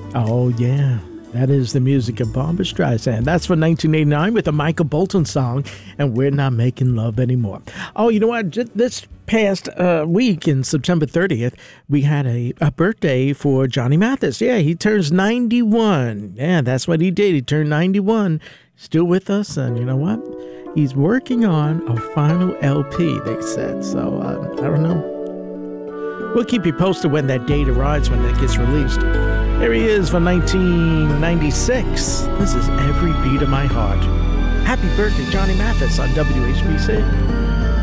Oh, yeah. That is the music of Barbra Streisand. That's from 1989 with a Michael Bolton song, and We're Not Making Love Anymore. Oh, you know what? This past week, in September 30th, we had a birthday for Johnny Mathis. Yeah, he turns 91. Yeah, that's what he did. He turned 91. Still with us, and you know what? He's working on a final LP, they said. So, I don't know. We'll keep you posted when that date arrives, when that gets released. There he is for 1996. This is Every Beat of My Heart. Happy birthday, Johnny Mathis on WHBC.